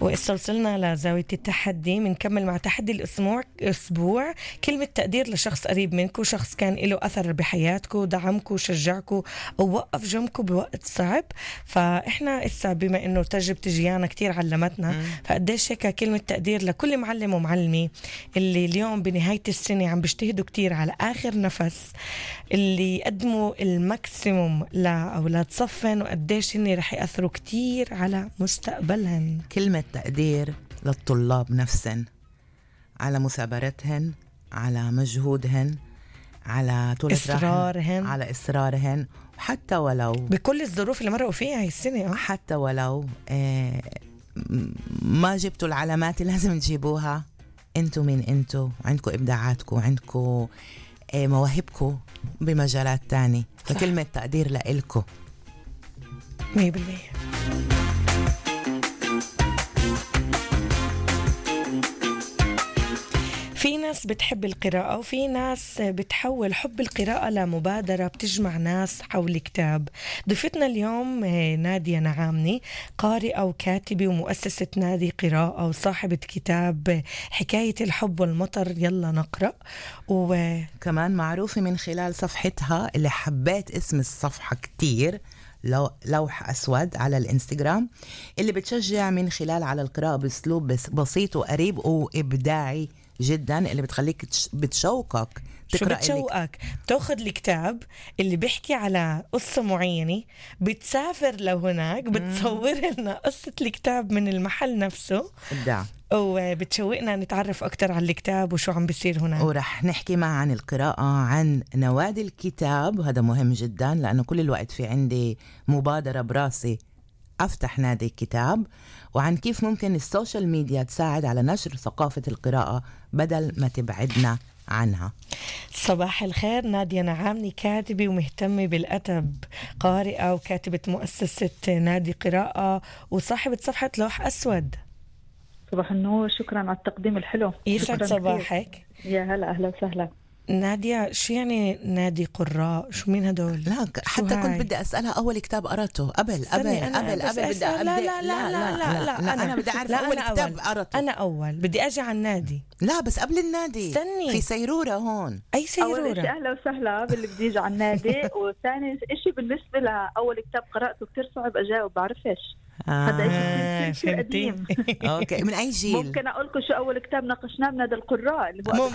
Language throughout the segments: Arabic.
وصلنا لزاوية التحدي. منكمل مع تحدي الأسبوع كلمة تقدير لشخص قريب منكم، شخص كان له أثر بحياتكم، دعمكم، شجعكم أو وقف جنبكم بوقت صعب. فإحنا إسا بما إنه تجربة جيانا كتير علمتنا، فقديش هيك كلمة تقدير لكل معلم ومعلمة اللي اليوم بنهاية السنة عم بيجتهدوا كتير على آخر نفس، اللي يقدموا الماكسيموم لأولاد صفن، وقديش هني رح يأثروا كتير على مستقبلهن. كلمة تقدير للطلاب نفسهم على مثابرتهن، على مجهودهن، على طول إصرارهن، على إصرارهن، وحتى ولو بكل الظروف اللي مرقوا فيها هاي السنة، حتى ولو ما جبتوا العلامات اللي لازم تجيبوها. انتوا مين انتوا، عندكم إبداعاتكم، عندكم مواهبكم بمجالات تاني. فكلمة تقدير لإلكم 100%. في ناس بتحب القراءة، وفي ناس بتحول حب القراءة لمبادرة بتجمع ناس حول كتاب. ضيفتنا اليوم نادية نعامني، قارئة وكاتبة ومؤسسة نادي قراءة وصاحبة كتاب حكاية الحب والمطر يلا نقرأ، وكمان معروفة من خلال صفحتها اللي حبيت اسم الصفحة كتير، لوح أسود على الإنستغرام، اللي بتشجع من خلال على القراءة بأسلوب بسيط وقريب وإبداعي جدا، اللي بتخليك بتشوقك تقرأ. شو بتشوقك؟ بتاخد الكتاب اللي بيحكي على قصة معينة، بتسافر لهناك، بتصور لنا قصة الكتاب من المحل نفسه، إبداع، وبتشوقنا نتعرف أكتر على الكتاب وشو عم بيصير هناك. ورح نحكي معه عن القراءة، عن نوادي الكتاب، وهذا مهم جدا لأنه كل الوقت في عندي مبادرة براسي أفتح نادي الكتاب، وعن كيف ممكن السوشيال ميديا تساعد على نشر ثقافة القراءة بدل ما تبعدنا عنها. صباح الخير، نادية نعامني، كاتبة ومهتمة بالأدب، قارئة وكاتبة مؤسسة نادي قراءة وصاحبة صفحة لوح أسود. صباح النور، شكرا على التقديم الحلو. يسعد صباحك. يا هلا، أهلا وسهلا. نادية، شو يعني نادي قراء؟ شو مين هدول؟ لا حتى كنت بدي أسألها أول كتاب قرأته قبل بدي أنا بدي أعرف أول كتاب قرأته. أنا أول بدي أجي على النادي. لا بس قبل النادي استني، في سيرورة هون. أي سيرورة؟ أول شيء أهلا وسهلا باللي بدي يجي على النادي. وثاني شيء بالنسبة لأول كتاب قرأته كتير صعب أجاوب، بعرفش هذا شيء قديم. أوكي، من أي جيل؟ ممكن أقول لكم شو أول كتاب ناقشناه بنادي القراء اللي هو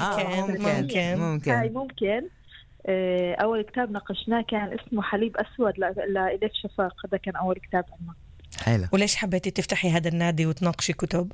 ممكن. أول كتاب ناقشناه كان اسمه حليب أسود لإليك شفاق، هذا كان أول كتاب عنا. حلو. وليش حبيتي تفتحي هذا النادي وتناقشي كتب؟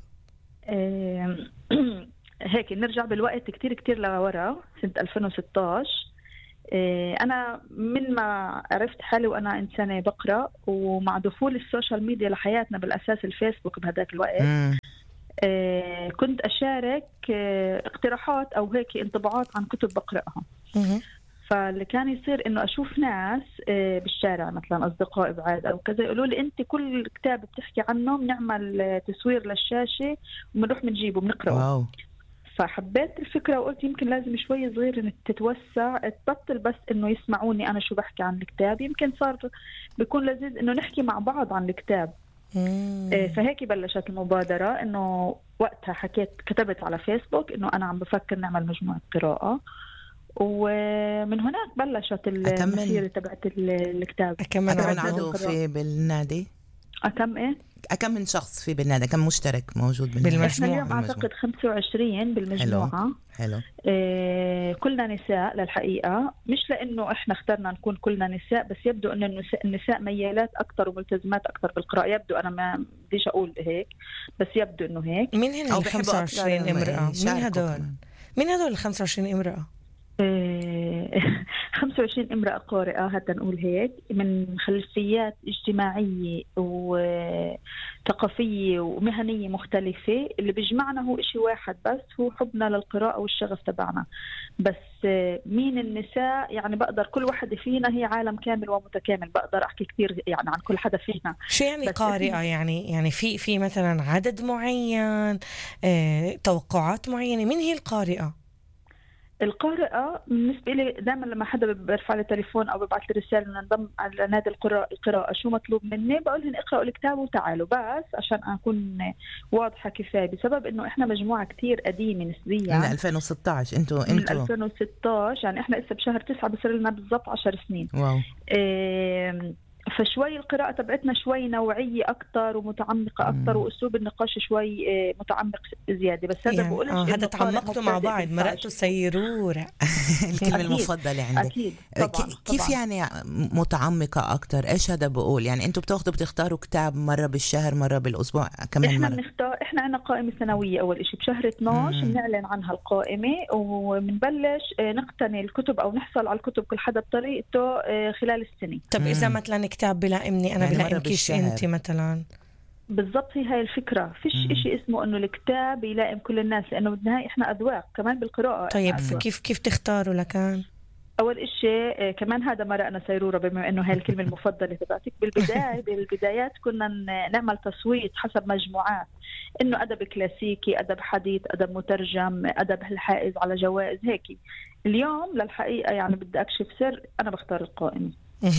هيك نرجع بالوقت كتير لورا، سنة 2016. أنا من ما عرفت حالي وأنا إنسانة بقرأ، ومع دخول السوشيال ميديا لحياتنا بالأساس الفيسبوك بهذاك الوقت، كنت أشارك اقتراحات أو هيك انطباعات عن كتب بقرأها. فاللي كان يصير إنه أشوف ناس بالشارع مثلا أصدقاء بعاد أو كذا يقولوا لي أنت كل كتاب بتحكي عنه بنعمل تصوير للشاشة وبنروح بنجيبه بنقرأه. فحبيت الفكرة وقلت يمكن لازم شوي صغير إن تتوسع، تبطل بس إنه يسمعوني أنا شو بحكي عن الكتاب، يمكن صار بيكون لذيذ إنه نحكي مع بعض عن الكتاب. فهيك بلشت المبادرة، إنه وقتها كتبت على فيسبوك إنه أنا عم بفكر نعمل مجموعة قراءة، ومن هناك بلشت المسيرة تبعت الكتاب. أكمل عضو في بالنادي؟ أكم من شخص في بالنادي؟ كم مشترك موجود بالمجموعة؟ اليوم أعتقد 25 بالمجموعة. حلو. كلنا نساء للحقيقة، مش لأنه إحنا اخترنا نكون كلنا نساء، بس يبدو أن النساء ميالات أكتر وملتزمات أكتر بالقراءة. يبدو، أنا ما بديش أقول هيك بس يبدو أنه هيك. مين هن ال 25 امرأة؟ مين هدول ال 25 امرأة؟ 25 امرأة قارئة، حتى نقول هيك، من خلفيات اجتماعية وثقافية ومهنية مختلفة. اللي بيجمعنا هو إشي واحد بس، هو حبنا للقراءة والشغف تبعنا. بس مين النساء يعني بقدر كل واحدة فينا هي عالم كامل ومتكامل، بقدر أحكي كتير يعني عن كل حدا فينا. شو يعني قارئة؟ يعني في مثلا عدد معين، توقعات معينة؟ مين هي القارئة؟ القارئة بالنسبة لي دائما لما حدا بيرفع لي تليفون أو ببعث لي رسالة إن انضم على نادي القراءة شو مطلوب مني، بقول لهم اقرأوا الكتاب وتعالوا، بس عشان أكون واضحة كفاية، بسبب إنه إحنا مجموعة كتير قديمة نسبيا من 2016. انتوا من 2016 يعني إحنا لسه بشهر 9 بصير لنا بالضبط 10 سنين. واو. فشوي القراءة تبعتنا شوي نوعية أكتر ومتعمقة أكتر، وأسلوب النقاش شوي متعمق زيادة. بس هذا يعني بقول هذا تعمقتوا مع بعض، مرقتوا سيرورة. الكلمة المفضلة عندي. أكيد. كيف طبعاً. يعني متعمقة أكتر؟ إيش هذا بقول؟ يعني أنتوا بتختاروا كتاب مرة بالشهر، مرة بالأسبوع، كمان مرة؟ إحنا عنا قائمة سنوية أول إشي بشهر 12 بنعلن عنها القائمة، وبنبلش نقتني الكتب أو نحصل على الكتب كل حدا بطريقته خلال السنة. طب إذا مثلا كتاب بلائمني أنا، يعني بلائمكيش أنت مثلا؟ بالضبط، هي هاي الفكرة. فيش إشي اسمه إنه الكتاب يلائم كل الناس، لأنه بالنهاية إحنا أذواق كمان بالقراءة. طيب كيف تختاروا لكان؟ أول إشي كمان هذا مرقنا سيرورة، بما إنه هاي الكلمة المفضلة تبعتك. بالبدايات كنا نعمل تصويت حسب مجموعات، إنه أدب كلاسيكي، أدب حديث، أدب مترجم، أدب الحائز على جوائز هيك. اليوم للحقيقة يعني بدي أكشف سر، أنا بختار القائمة.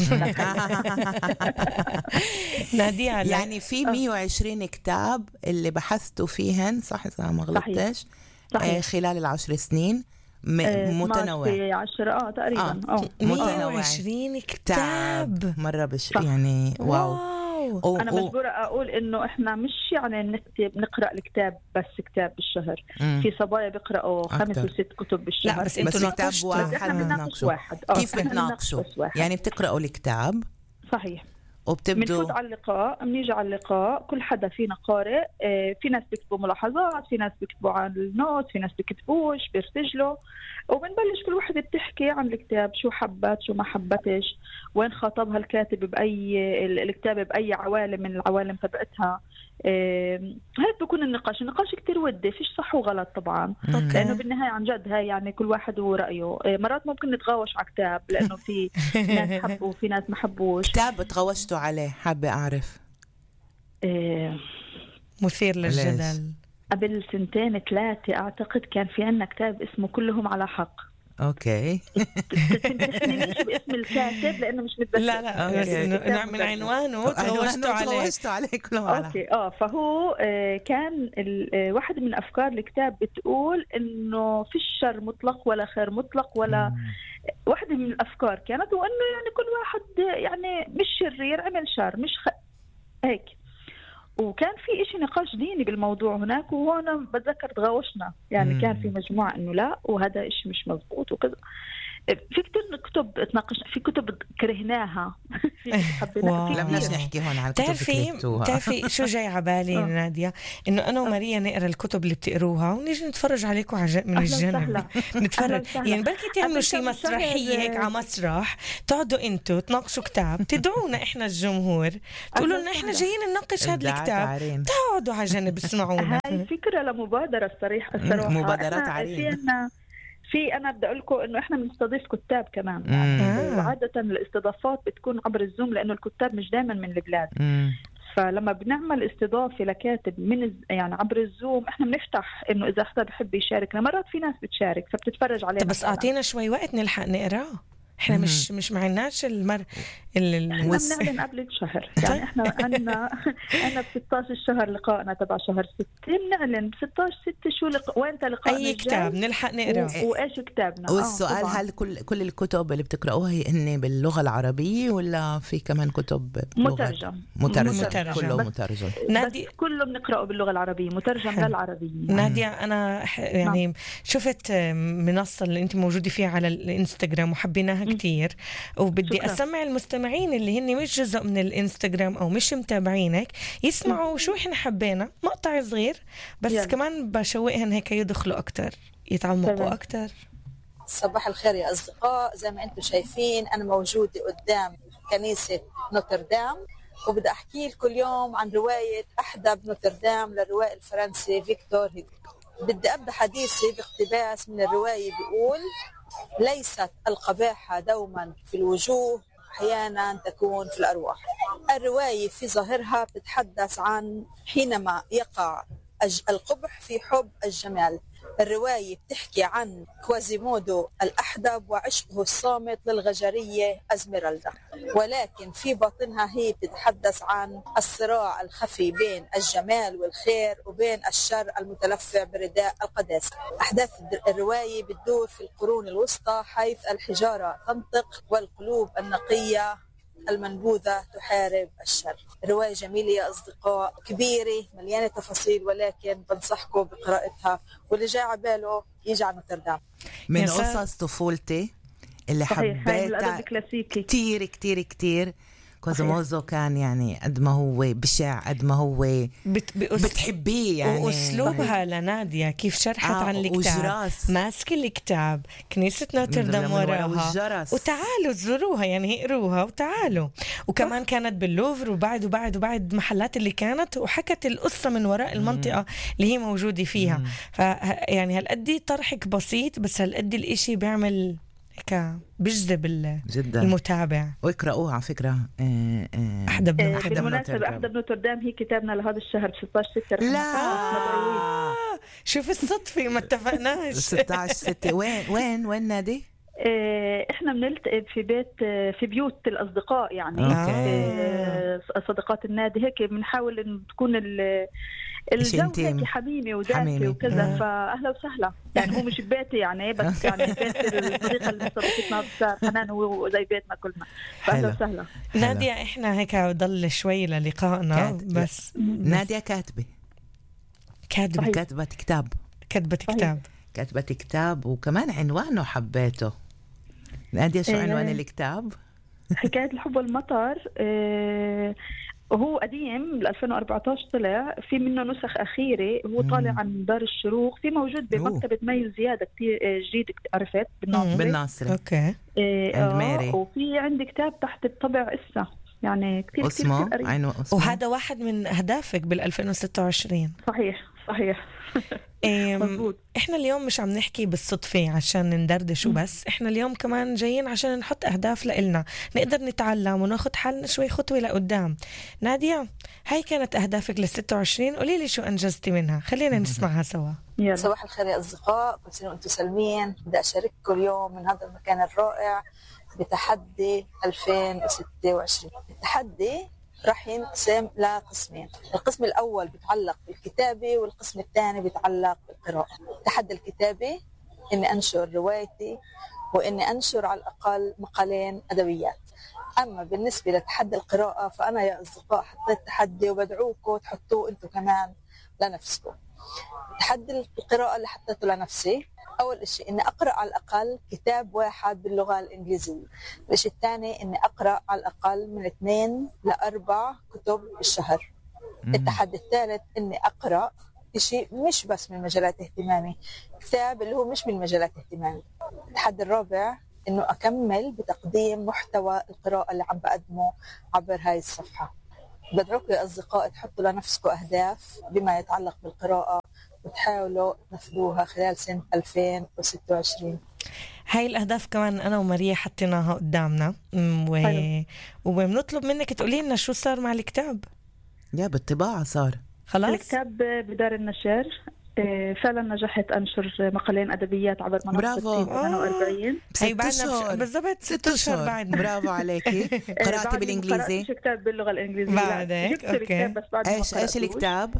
نادية يعني في 120 كتاب اللي بحثتوا فيهن، صح إذا ما غلطتش؟ خلال ال10 سنين متنوع. 10 تقريبا. 120 كتاب مرة يعني واو. أنا مجبورة أقول إنه إحنا مش يعني نقرأ الكتاب بس كتاب بالشهر. في صبايا بيقرأوا 5 و6 كتب بالشهر. لا بس أنتوا كتاب واحد. كيف بتناقشوا؟ يعني بتقرأوا الكتاب؟ صحيح. وبتبدو بنفوت على اللقاء، بنيجي على اللقاء، كل حدا فينا قارئ. في ناس بيكتبوا ملاحظات، في ناس بيكتبوا عن النوت، في ناس بيكتبوش بيرتجلوا، وبنبلش كل وحدة بتحكي عن الكتاب، شو حبت شو ما حبتش، وين خاطبها الكاتب بأي الكتاب بأي عوالم من العوالم تبعتها. هيك بيكون النقاش كتير ودي، فيش صح وغلط طبعا. لأنه بالنهاية عن جد هاي يعني كل واحد ورأيه. مرات ممكن نتغاوش على كتاب لأنه في ناس حبوا وفي ناس ما حبوش. كتاب تغوشتوا عليه حابة أعرف؟ مثير للجدل. قبل 2 3 أعتقد كان في عنا كتاب اسمه كلهم على حق. اوكي. تخمنيش باسم الكاتب لانه مش متذكر. لا بس انه من عنوانه تغوشتوا عليه كلهم على اوكي. فهو كان واحد من افكار الكتاب بتقول انه في الشر مطلق ولا خير مطلق، ولا واحدة من الافكار كانت، وانه يعني كل واحد يعني مش شرير عمل شر، مش هيك. وكان في إشي نقاش ديني بالموضوع هناك، وهنا بتذكر تغاوشنا يعني. كان في مجموعة إنه لا وهذا إشي مش مزبوط وكذا. في كتير كتب تناقش، في كتب كرهناها، في حبيناها. لا بدناش نحكي هون على الكتب. تعرفي شو جاي على بالي نادية؟ إنه أنا وماريا نقرأ الكتب اللي بتقروها ونيجي نتفرج عليكم من الجنب. نتفرج يعني بركي تعملوا شيء مسرحية هيك على مسرح، تقعدوا أنتوا تناقشوا كتاب، تدعونا إحنا الجمهور، تقولوا لنا إحنا جايين نناقش هذا الكتاب، تقعدوا على جنب اسمعونا. هاي فكرة لمبادرة الصراحة. مبادرات عريم. أنا بدي أقول لكم إنه إحنا بنستضيف كتاب كمان. يعني عادة الاستضافات بتكون عبر الزوم لأنه الكتاب مش دائما من البلاد. فلما بنعمل استضافة لكاتب من يعني عبر الزوم، إحنا بنفتح إنه إذا حدا بحب يشاركنا. مرات في ناس بتشارك فبتتفرج علينا. بس أعطينا شوي وقت نلحق نقرأ. إحنا مش معناش إحنا بنعلن قبل الشهر يعني. إحنا عنا ب 16 الشهر لقائنا تبع شهر 6، بنعلن ب 16/6 شو وين لقائنا أي كتاب نلحق نقرأ وإيش كتابنا. والسؤال هل كل الكتب اللي بتقرأوها هي باللغة العربية ولا في كمان كتب مترجم؟ كله مترجم. نادي كله بنقرأه باللغة العربية، مترجم للعربية. نادية أنا يعني شفت منصة اللي أنت موجودة فيها على الإنستغرام وحبيناها كتير، وبدي شكرا. أسمع المستمعين اللي هن مش جزء من الإنستغرام أو مش متابعينك يسمعوا شو إحنا حبينا، مقطع صغير بس يعني. كمان بشوقهن هيك يدخلوا أكتر، يتعمقوا أكتر. صباح الخير يا أصدقاء. زي ما أنتم شايفين أنا موجودة قدام كنيسة نوتردام، وبدي أحكي لكم اليوم عن رواية أحدب نوتردام للروائي الفرنسي فيكتور هيغو. بدي أبدأ حديثي باقتباس من الرواية بيقول: ليست القباحة دوما في الوجوه، أحيانا تكون في الأرواح. الرواية في ظاهرها بتتحدث عن حينما يقع القبح في حب الجمال. الرواية بتحكي عن كوازيمودو الأحدب وعشقه الصامت للغجرية أزميرالدا، ولكن في باطنها هي بتتحدث عن الصراع الخفي بين الجمال والخير وبين الشر المتلفع برداء القداسة. أحداث الرواية بتدور في القرون الوسطى، حيث الحجارة تنطق والقلوب النقية المنبوذة تحارب الشر. رواية جميلة يا أصدقاء، كبيرة مليانة تفاصيل، ولكن بنصحكم بقراءتها، واللي جاء على باله يجي على نوتردام. من قصص طفولتي اللي حبيتها كتير كتير كتير. كوازيمودو كان يعني قد ما هو بشع قد ما هو بتحبيه يعني. وأسلوبها لنادية كيف شرحت عن الكتاب، ماسك الكتاب، كنيسة نوتردام وراها، وتعالوا زوروها يعني اقروها وتعالوا. وكمان كانت باللوفر وبعد محلات اللي كانت، وحكت القصة من وراء المنطقة اللي هي موجودة فيها. فيعني هالقدي طرحك بسيط، بس هالقدي الاشي بيعمل بجذب المتابع. واقرأوه على فكرة. أحدب بالمناسبة أحدب نوتردام هي كتابنا لهذا الشهر 16/6. لا شوف الصدفة ما اتفقناش. 16/6. وين نادي؟ احنا بنلتقي في بيوت الأصدقاء يعني. صديقات النادي هيك بنحاول إن تكون الجو هيك حميمي ودافي وكذا. فأهلا وسهلا يعني. هو مش ببيتي يعني، بس يعني بيت الصديقة اللي مستضيفتنا بشار حنان، هو زي بيتنا كلنا. فأهلا وسهلا نادية. احنا هيك ضل شوي للقائنا بس. نادية كاتبة كتاب وكمان عنوانه حبيته. نادية شو عنوان الكتاب؟ حكاية الحب والمطر. وهو قديم 2014 طلع، في منه نسخ أخيرة، هو طالع عن دار الشروق، في موجود بمكتبة مي زيادة كتير جديد، عرفت بالناصري. اوكي. وفي عندي كتاب تحت الطبع إسا يعني كتير اسمه. وهذا واحد من أهدافك بال2026. صحيح مزبوط. احنا اليوم مش عم نحكي بالصدفة عشان ندردش وبس، احنا اليوم كمان جايين عشان نحط أهداف لإلنا نقدر نتعلم وناخد حالنا شوي خطوة لقدام. نادية، هاي كانت أهدافك ل26، قولي لي شو أنجزتي منها، خلينا نسمعها سوا. صباح الخير يا أصدقاء، كل سنة وأنتم سالمين. بدي أشارككم اليوم من هذا المكان الرائع بتحدي 2026. التحدي راح ينقسم لقسمين. القسم الأول بيتعلق بالكتابة، والقسم الثاني بيتعلق بالقراءة. التحدي الكتابي إني أنشر روايتي، وإني أنشر على الأقل مقالين أدبيات. أما بالنسبة لتحدي القراءة فأنا يا أصدقاء حطيت تحدي، وبدعوكم تحطوه أنتم كمان لنفسكم. تحدي القراءة اللي حطيته لنفسي، أول إشي إني أقرأ على الأقل كتاب واحد باللغة الإنجليزية. الإشي الثاني إني أقرأ على الأقل من 2 ل4 كتب بالشهر. التحدي الثالث إني أقرأ إشي مش بس من مجالات اهتمامي، كتاب اللي هو مش من مجالات اهتمامي. التحدي الرابع إنه أكمل بتقديم محتوى القراءة اللي عم بقدمه عبر هاي الصفحة. بدعوكم يا أصدقاء تحطوا لنفسكم أهداف بما يتعلق بالقراءة، وتحاولوا تنفذوها خلال سنة 2026. هاي الأهداف كمان أنا وماريا حطيناها قدامنا، وبنطلب منك تقولي لنا شو صار مع الكتاب. يا بالطباعة صار خلاص. الكتاب بدار النشر فعلا نجحت أنشر مقالين أدبيات عبر منصة 48. هي بعدنا بالضبط 6 أشهر بعدنا. برافو عليكي. قرأتي بالإنجليزي؟ قرأت كتاب باللغة الإنجليزية بعدك. أوكي. إيش الكتاب؟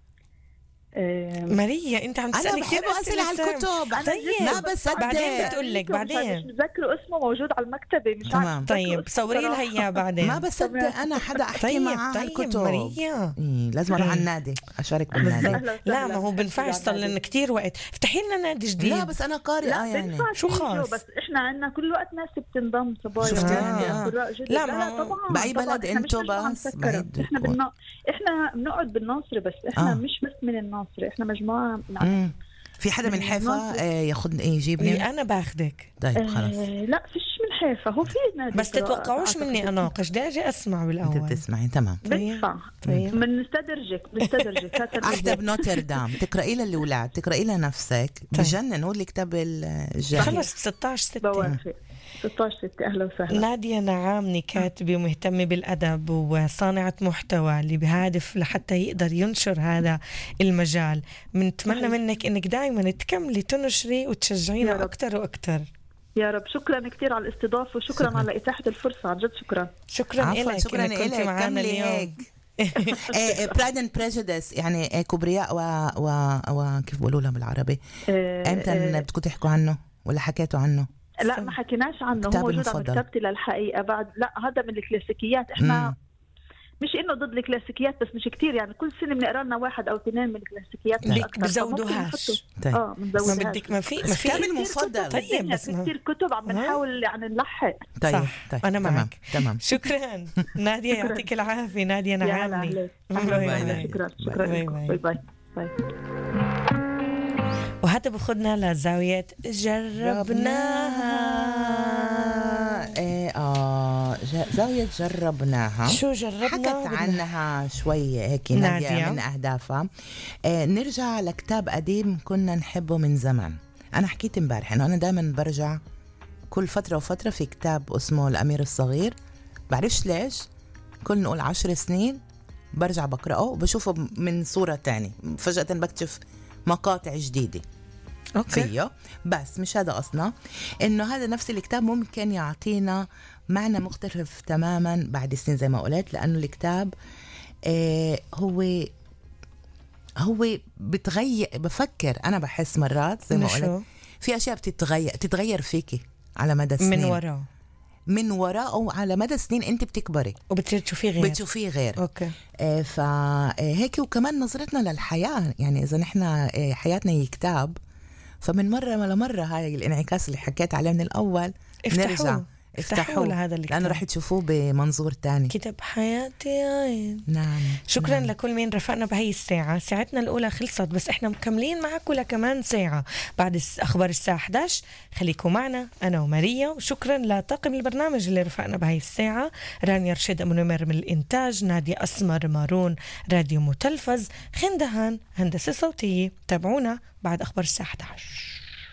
ماريا انت عم تسألني كثير أسئلة على الكتب. طيب ما بصدق. بعدين بتقول لك بعدين. مش مذكره اسمه، موجود على المكتبة مش تمام. طيب صوري لها اياه بعدين. ما بصدق انا حدا احكي معه على الكتب. ماريا لازم اروح على النادي اشارك بالنادي. لا ما هو بنفعش، صار لنا كثير وقت. افتحي لنا نادي جديد. لا بس انا قارئة يعني شو خاص، بس احنا عندنا كل وقت ناس بتنضم صبايا يعني. لا طبعا باي بلد انتو بس احنا بنقعد بالناصري، بس احنا مش بس من الناصري، احنا مجموعة. في حدا من حيفا ياخذ يجيبني؟ انا باخدك. طيب خلاص. لا فيش من حيفا، هو في نادي بس تتوقعوش مني اناقش، بدي اجي اسمع بالاول. انت بتسمعي تمام. بدفع. بنستدرجك احدب نوتردام. تقراي للاولاد، تقراي لنفسك. بجنن. هو الكتاب الجاي خلص 16/6. 16 أهلا وسهلا. نادية نعامني كاتبة ومهتمة بالأدب وصانعة محتوى اللي بهادف لحتى يقدر ينشر هذا المجال. بنتمنى منك إنك دائما تكملي تنشري وتشجعينا أكتر وأكتر. يا رب. شكرا كثير على الاستضافة وشكرا على إتاحة الفرصة. عن جد شكرا لك. شكرا لك معنا اليوم. برايد اند بريجوديس يعني كبرياء وكيف بقولوا لها بالعربي؟ امتى بدكم تحكوا عنه ولا حكيتوا عنه؟ لا ما حكيناش عنه، هو موجود على مكتبتي للحقيقة بعد. لا هذا من الكلاسيكيات. احنا مش انه ضد الكلاسيكيات بس مش كتير يعني، كل سنه بنقرا لنا 1 أو 2 من الكلاسيكيات. بزودوهاش. ما بدك ما في كامل مفضل. طيب بس كثير كتب عم بنحاول يعني نلحق. طيب انا معك. تمام. شكرا نادية، يعطيك العافيه. نادية نعامني. شكرا. باي باي. وهذا بخدنا لزاوية جربناها. زاوية جربناها. شو جربنا؟ حكت عنها شوي هيك نادية من أهدافها. نرجع لكتاب قديم كنا نحبه من زمان. أنا حكيت امبارح إنه أنا دائما برجع كل فترة وفترة في كتاب اسمه الأمير الصغير. بعرفش ليش كل نقول 10 سنين برجع بقرأه وبشوفه من صورة تاني، فجأة بكتشف مقاطع جديدة فيه. بس مش هذا قصنا، إنه هذا نفس الكتاب ممكن يعطينا معنى مختلف تماما بعد سنين زي ما قلت، لأنه الكتاب هو بتغير. بفكر أنا بحس مرات زي ما قلت في أشياء بتتغير فيكي على مدى سنين، من وراء أو على مدى سنين أنت بتكبري وبتصير تشوفيه غير. أوكي. فهيك وكمان نظرتنا للحياة، يعني إذا نحن حياتنا هي كتاب، فمن مرة لمرة هاي الانعكاس اللي حكيت عليه من الأول نرجع افتحوا لهذا الكتاب لأنه رح تشوفوه بمنظور تاني. كتاب حياتي عين. نعم. شكرا لكل مين رفقنا بهي الساعة. ساعتنا الأولى خلصت بس إحنا مكملين معكم لكمان ساعة بعد أخبار الساعة 11. خليكم معنا أنا وماريا، وشكرا لطاقم البرنامج اللي رفقنا بهي الساعة: رانيا رشيد أبو نمر من الإنتاج، نادية أسمر مارون راديو متلفز، خندهان هندسة صوتية. تابعونا بعد أخبار الساعة 11.